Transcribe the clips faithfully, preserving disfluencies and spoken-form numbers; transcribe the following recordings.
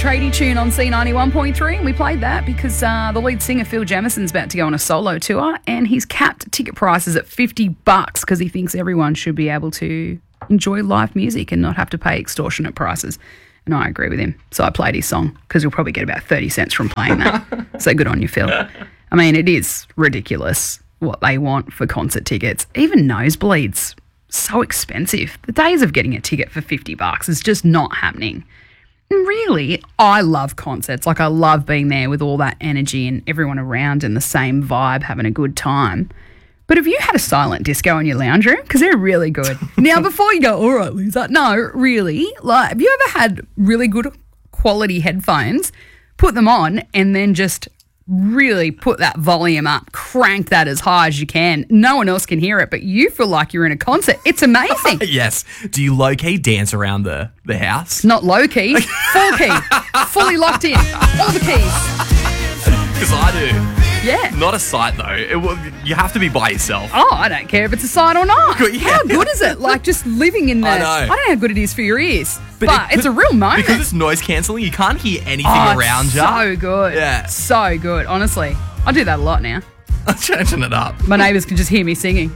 tradie tune on C ninety-one point three, and we played that because uh, the lead singer Phil Jamison's about to go on a solo tour, and he's capped ticket prices at fifty bucks because he thinks everyone should be able to enjoy live music and not have to pay extortionate prices. And I agree with him. So I played his song because you'll probably get about thirty cents from playing that. So good on you, Phil. I mean, it is ridiculous what they want for concert tickets. Even nosebleeds, so expensive. The days of getting a ticket for fifty bucks is just not happening. And really, I love concerts. Like, I love being there with all that energy and everyone around in the same vibe, having a good time. But have you had a silent disco in your lounge room? Because they're really good. Now, before you go, all right, Lisa, no, really, like, have you ever had really good quality headphones, put them on, and then just really put that volume up, crank that as high as you can? No one else can hear it, but you feel like you're in a concert. It's amazing. Yes. Do you low-key dance around the, the house? Not low-key, full-key, fully locked in, all the keys. Because I do. Yeah. Not a sight, though. It will, you have to be by yourself. Oh, I don't care if it's a sight or not. Yeah. How good is it? Like, just living in the... I know. I don't know how good it is for your ears, but, but it, it's a real moment. Because it's noise cancelling, you can't hear anything oh, around it's you. so good. Yeah. So good, honestly. I do that a lot now. I'm changing it up. My neighbours can just hear me singing.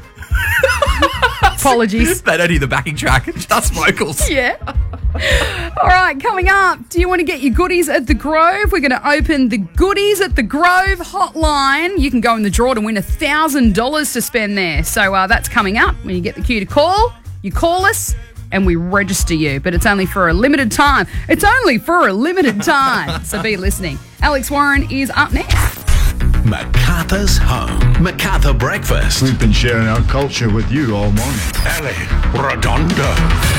Apologies. They don't hear the backing track, just vocals. Yeah. All right, coming up, do you want to get your goodies at The Grove? We're going to open the Goodies at The Grove hotline. You can go in the draw to win one thousand dollars to spend there. So uh, that's coming up. When you get the cue to call, you call us and we register you. But it's only for a limited time. It's only for a limited time. So be listening. Alex Warren is up next. MacArthur's Home. MacArthur Breakfast. We've been sharing our culture with you all morning. Ellie Redondo.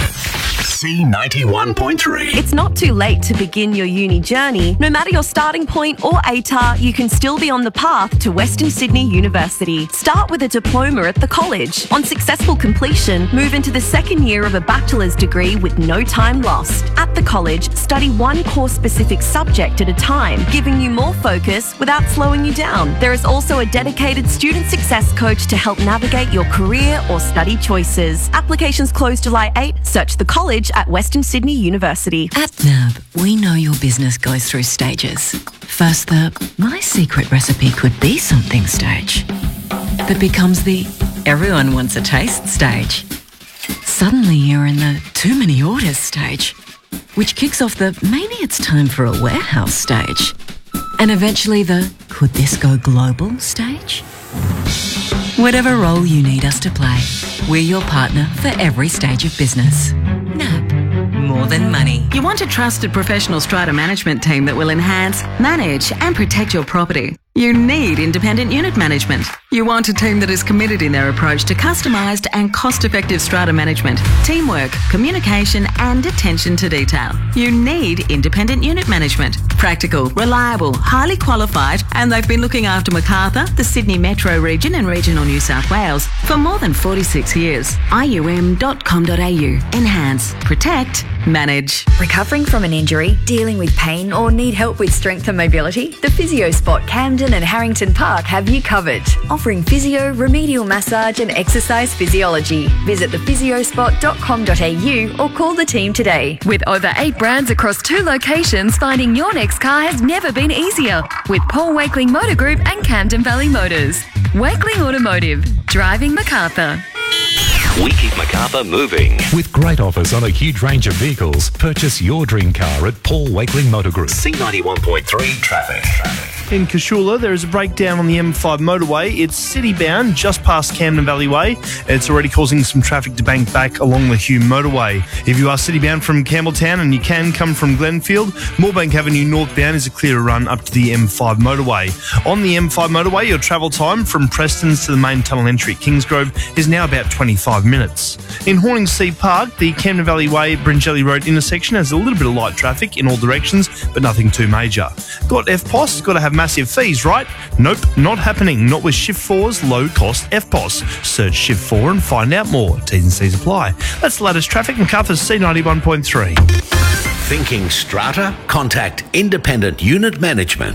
C ninety-one point three. It's not too late to begin your uni journey. No matter your starting point or A T A R, you can still be on the path to Western Sydney University. Start with a diploma at the college. On successful completion, move into the second year of a bachelor's degree with no time lost. At the college, study one course-specific subject at a time, giving you more focus without slowing you down. There is also a dedicated student success coach to help navigate your career or study choices. Applications close July eighth. Search the college at Western Sydney University. At N A B, we know your business goes through stages. First, the my secret recipe could be something stage that becomes the everyone wants a taste stage. Suddenly you're in the too many orders stage, which kicks off the maybe it's time for a warehouse stage. And eventually the could this go global stage? Whatever role you need us to play, we're your partner for every stage of business. N A B. More than money. You want a trusted professional strata management team that will enhance, manage and protect your property. You need independent unit management. You want a team that is committed in their approach to customised and cost-effective strata management, teamwork, communication and attention to detail. You need independent unit management. Practical, reliable, highly qualified, and they've been looking after MacArthur, the Sydney Metro region and regional New South Wales for more than forty-six years. I U M dot com dot A U. Enhance, protect, manage. Recovering from an injury, dealing with pain or need help with strength and mobility? The Physio Spot Camden and Harrington Park have you covered. Offering physio, remedial massage and exercise physiology. Visit the physio spot dot com dot A U or call the team today. With over eight brands across two locations, finding your next car has never been easier. With Paul Wakeling Motor Group and Camden Valley Motors. Wakeling Automotive. Driving MacArthur. We keep MacArthur moving. With great offers on a huge range of vehicles, purchase your dream car at Paul Wakeling Motor Group. C ninety-one point three traffic. In Cashula, there is a breakdown on the M five motorway. It's city-bound just past Camden Valley Way. It's already causing some traffic to bank back along the Hume motorway. If you are city-bound from Campbelltown and you can come from Glenfield, Moorebank Avenue northbound is a clear run up to the M five motorway. On the M five motorway, your travel time from Prestons to the main tunnel entry at Kingsgrove is now about twenty-five minutes. In Horningsea Park, the Camden Valley Way Bringelly Road intersection has a little bit of light traffic in all directions, but nothing too major. Got F P O S? Got to have massive fees, right? Nope, not happening. Not with Shift four's low-cost F P O S. Search Shift four and find out more. T's and C's apply. That's the latest traffic. MacArthur's C ninety-one point three. Thinking strata? Contact Independent Unit Management.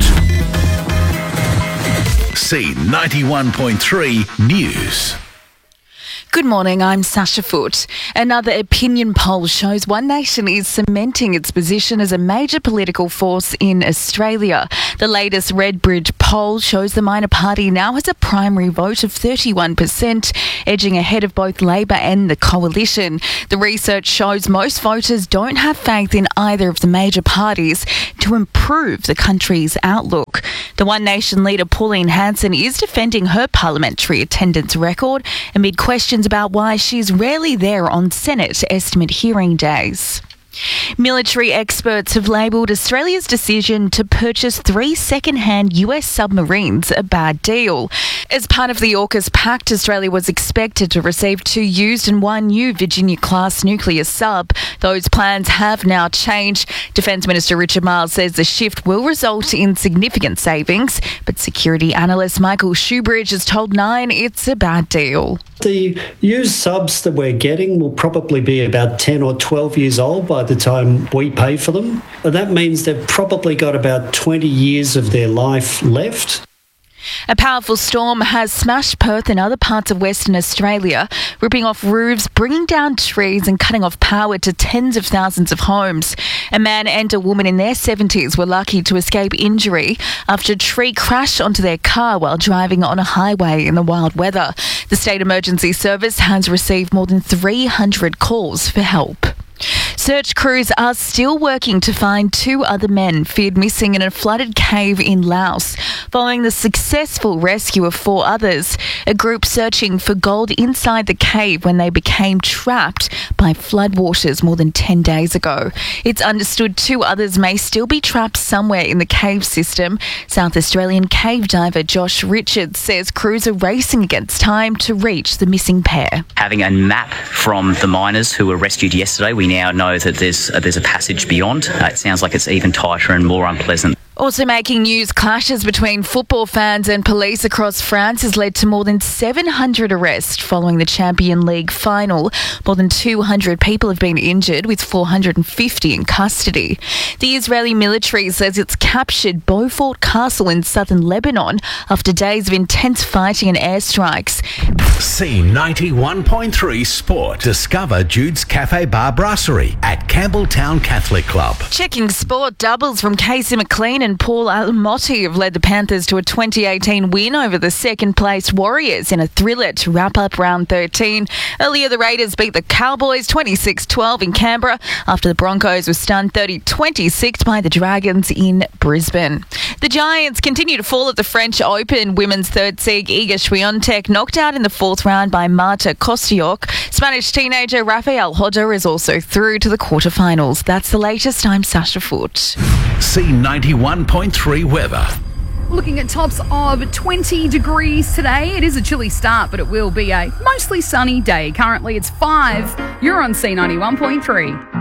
C ninety-one point three News. Good morning, I'm Sasha Foote. Another opinion poll shows One Nation is cementing its position as a major political force in Australia. The latest Redbridge poll shows the minor party now has a primary vote of thirty-one percent, edging ahead of both Labor and the Coalition. The research shows most voters don't have faith in either of the major parties to improve the country's outlook. The One Nation leader Pauline Hanson is defending her parliamentary attendance record amid questions about why she's rarely there on Senate estimate hearing days. Military experts have labelled Australia's decision to purchase three second-hand U S submarines a bad deal. As part of the AUKUS Pact, Australia was expected to receive two used and one new Virginia-class nuclear sub. Those plans have now changed. Defence Minister Richard Marles says the shift will result in significant savings, but security analyst Michael Shoebridge has told Nine it's a bad deal. The used subs that we're getting will probably be about ten or twelve years old by the time we pay for them. And that means they've probably got about twenty years of their life left. A powerful storm has smashed Perth and other parts of Western Australia, ripping off roofs, bringing down trees and cutting off power to tens of thousands of homes. A man and a woman in their seventies were lucky to escape injury after a tree crashed onto their car while driving on a highway in the wild weather. The State Emergency Service has received more than three hundred calls for help. Search crews are still working to find two other men feared missing in a flooded cave in Laos, following the successful rescue of four others. A group searching for gold inside the cave when they became trapped by floodwaters more than ten days ago. It's understood two others may still be trapped somewhere in the cave system. South Australian cave diver Josh Richards says crews are racing against time to reach the missing pair. Having a map from the miners who were rescued yesterday, we now know that there's uh, there's a passage beyond. Uh, it sounds like it's even tighter and more unpleasant. Also making news, clashes between football fans and police across France has led to more than seven hundred arrests following the Champions League final. More than two hundred people have been injured, with four hundred fifty in custody. The Israeli military says it's captured Beaufort Castle in southern Lebanon after days of intense fighting and airstrikes. C ninety-one point three Sport. Discover Jude's Cafe Bar Brasserie at Campbelltown Catholic Club. Checking sport, doubles from Casey McLean and Paul Alamotti have led the Panthers to a twenty eighteen win over the second-placed Warriors in a thriller to wrap up round thirteen. Earlier, the Raiders beat the Cowboys twenty-six twelve in Canberra after the Broncos were stunned thirty twenty-six by the Dragons in Brisbane. The Giants continue to fall at the French Open. Women's third seed Iga Swiatek knocked out in the fourth round by Marta Kostyuk. Spanish teenager Rafael Hodder is also through to the quarterfinals. That's the latest. I'm Sasha Foote. C ninety-one point three weather. Looking at tops of twenty degrees today. It is a chilly start, but it will be a mostly sunny day. Currently it's five. You're on C ninety-one point three.